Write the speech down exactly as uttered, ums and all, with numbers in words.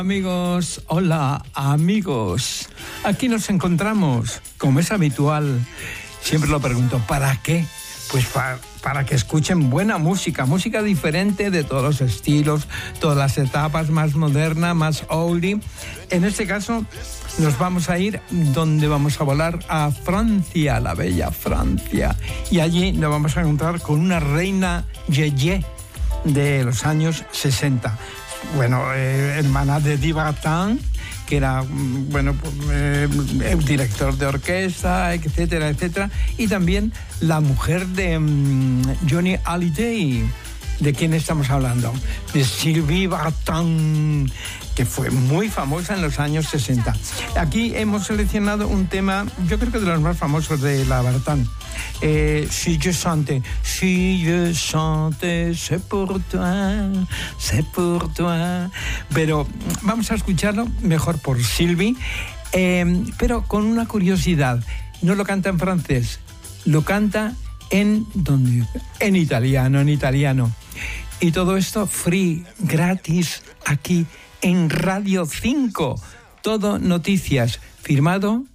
Amigos, hola amigos, aquí nos encontramos, como es habitual, siempre lo pregunto, ¿para qué? Pues para, para que escuchen buena música, música diferente de todos los estilos, todas las etapas, más moderna, más oldie. En este caso nos vamos a ir donde vamos a volar a Francia, la bella Francia, y allí nos vamos a encontrar con una reina yeye de los años sesenta. Bueno, eh, hermana de Divartin, que era, bueno, eh, el director de orquesta, etcétera, etcétera. Y también la mujer de um, Johnny Hallyday. ¿De quién estamos hablando? De Sylvie Vartan, que fue muy famosa en los años sesenta. Aquí hemos seleccionado un tema, yo creo que de los más famosos de la Vartan. Eh, si je chante, si je chante, c'est pour toi, c'est pour toi. Pero vamos a escucharlo mejor por Sylvie, eh, pero con una curiosidad. No lo canta en francés, lo canta en, ¿dónde? en italiano, en italiano. Y todo esto free, gratis, aquí en Radio cinco. Todo noticias, firmado